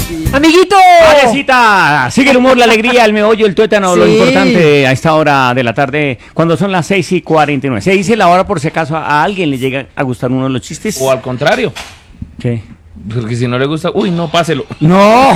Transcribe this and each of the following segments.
¡Amiguito! ¡Alecita! Sigue el humor, la alegría, el meollo, el tuétano, Sí. lo importante a esta hora de la tarde, cuando son las 6:49. Se dice la hora por si acaso a alguien le llega a gustar uno de los chistes. O al contrario. ¿Qué? Porque si no le gusta, uy, no, páselo. ¡No!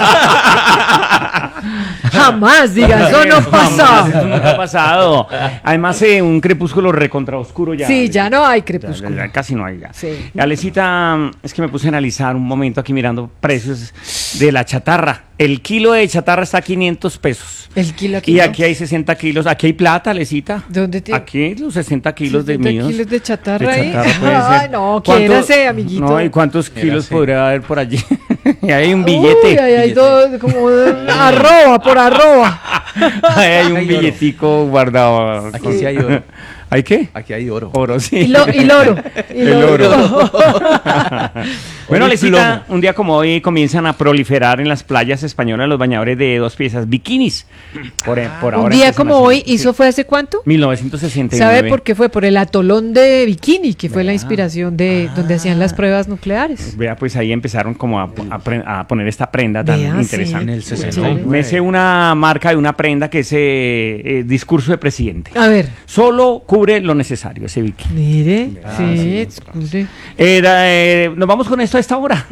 Jamás, diga, eso no pasa. Jamás, eso nunca ha pasado. Además, un crepúsculo recontra oscuro ya. Sí, ya no hay crepúsculo. Ya casi no hay ya. Sí. Alecita, es que me puse a analizar un momento aquí mirando precios de la chatarra. El kilo de chatarra está a 500 pesos. El kilo aquí. Y ¿no? aquí hay 60 kilos. Aquí hay plata, Alecita. ¿Dónde tiene? Aquí hay los 60 kilos de 60 míos. kilos de chatarra De ahí. chatarra puede Ay, ser. no, ¿Cuánto- quiérase, amiguito. No, ¿y cuántos kilos Quiérase. podría haber por allí? Y ahí hay un billete. Uy, ahí hay dos, como arroba por arroba. Ahí hay un Hay oro. billetico guardado. Aquí sí hay oro. ¿Hay qué? Aquí hay oro. Oro, sí. Y loro. El oro. Bueno, Oro y Alecita, un día como hoy comienzan a proliferar en las playas españolas los bañadores de dos piezas, bikinis. Por ahora. Un día empiezan como a hacer- hoy, ¿hizo fue hace cuánto? 1969. ¿Sabe por qué fue? Por el atolón de Bikini, que fue la inspiración de donde hacían las pruebas nucleares. Vea, pues ahí empezaron como a poner esta prenda tan Vea, interesante. En el sí. 69. Me sé una marca de una prenda que es discurso de presidente. A ver, Solo cubre lo necesario ese bikini. mire, sí, escuche. Nos vamos con esto a esta hora.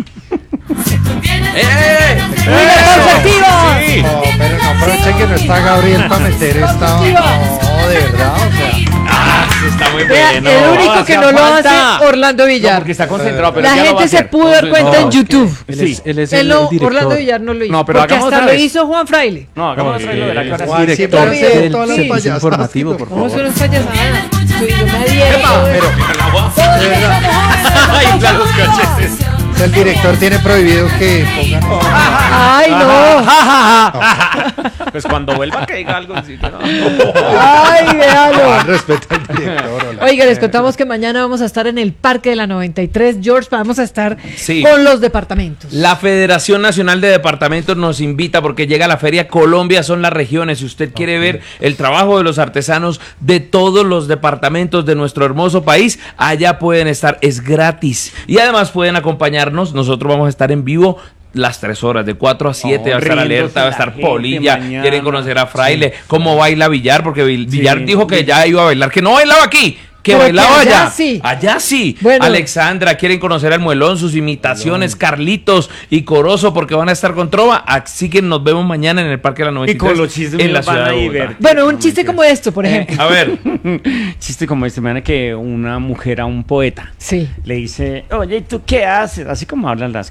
¡Efectivo! No, pero no aproveche que no está Gabriel para meter esta. No, de verdad, o sea. Está muy Vea, bueno. el único que no lo falta. hace, Orlando No, Villar. porque está concentrado, pero La ya lo va a gente se hacer. pudo dar cuenta en No, YouTube. Sí. Él es Él el no, director. Orlando Villar no lo hizo. No, pero porque hagamos hasta otra lo vez. hizo Juan Fraile. No, hagamos otra vez lo de la cara. Juan, Sí. siempre Está hace bien, todas las sí. payasadas. Informativo, por ¿Cómo favor. son las payasadas? Yo me adhiero. Ay, claro, los cachetes. El director tiene prohibido que pongan. Ay, no. Pues cuando vuelva que diga algo. Sí, que no. Ay, véalo. Respeta al director. hola. Oiga, les contamos que mañana vamos a estar en el Parque de la 93. George, vamos a estar Sí. con los departamentos. La Federación Nacional de Departamentos nos invita porque llega la Feria Colombia, son las regiones. Si usted quiere ver el trabajo de los artesanos de todos los departamentos de nuestro hermoso país, allá pueden estar, es gratis. Y además pueden acompañarnos, nosotros vamos a estar en vivo las 3 horas, de 4 a 7, va a estar riéndose Alerta, va a la estar gente Polilla, mañana. quieren conocer a Fraile, cómo baila Villar, porque Villar Sí. dijo que ya iba a bailar, que no bailaba aquí. Que Pero bailaba que allá allá. sí. Allá sí. Bueno. Alexandra, quieren conocer al Muelón, sus imitaciones, Carlitos y Corozo, porque van a estar con Trova. Así que nos vemos mañana en el Parque de la 93. Y con los chistes en la míos van ciudad a de Bogotá. divertir. Bueno, un No, chiste mentira. como esto, por ejemplo. A ver. Chiste como este, me que una mujer a un poeta Sí. le dice, oye, ¿y tú qué haces? Así como hablan las